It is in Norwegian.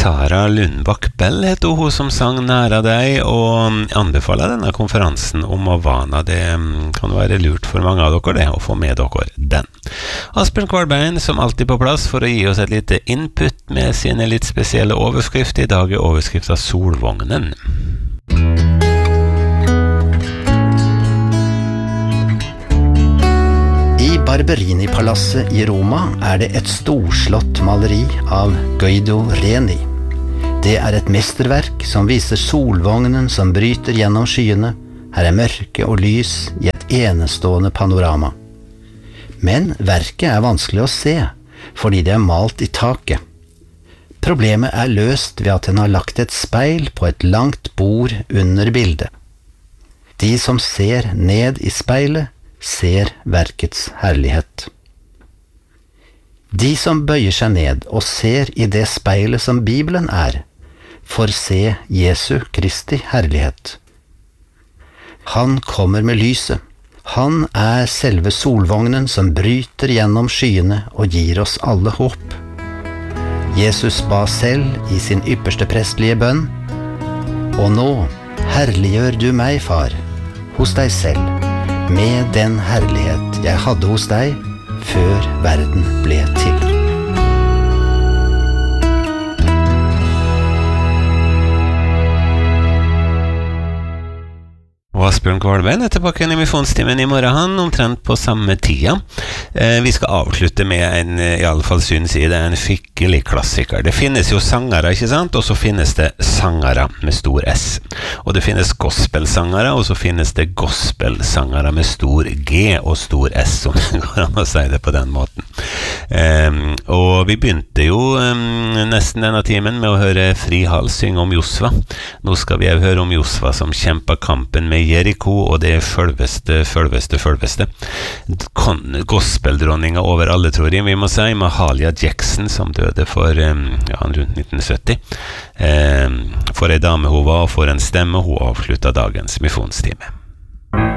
Sara Lundbakk Bell heter hun som sang Næra deg, og anbefaler denne konferansen om Avana. Det kan være lurt for mange av dere det, å få med dere den. Asbjørn Kvalbein som alltid på plass for å gi oss et lite input med sine litt spesielle overskrifter. I dag er overskriften Solvognen. I Barberini-palasset i Roma er det et storslått maleri av Guido Reni. Det er et mesterverk som viser solvognen som bryter gjennom skyene. Her er mørke og lys i et enestående panorama. Men verket er vanskelig å se, fordi det er malt i taket. Problemet er løst ved at den har lagt et speil på et langt bord under bildet. De som ser ned i speilet, ser verkets herlighet. De som bøyer seg ned og ser i det speilet som Bibelen er, får se Jesu Kristi herlighet. Han kommer med lyset. Han er selve solvognen som bryter gjennom skyene og gir oss alle håp. Jesus ba selv i sin ypperste prestlige bønn: «Og nå herliggjør du meg, far, hos deg selv, med den herlighet jeg hadde hos deg før verden ble til.» Og Asbjørn Kvalbein er tilbake i misjonstimen i morgen, omtrent på samme tida. Vi skal avslutte med en, i alle fall synes jeg, det er en skikkelig klassiker. Det finnes jo sangere, ikke sant? Og så finnes det sangere med stor S. Og det finnes gospelsangere, og så finnes det gospelsangere med stor G og stor S, om det går an å si det på den måten. Og vi begynte jo nesten denne timen med å høre Frihals synge om Josva. Nå skal vi høre om Josva som kjemper kampen med Jericho, og det er følveste gospeldronninga over alle, tror jeg vi må si, Mahalia Jackson, som døde for rundt 1970. For ei dame hun var, og for en stemme, hun avsluttet dagens misjonstime.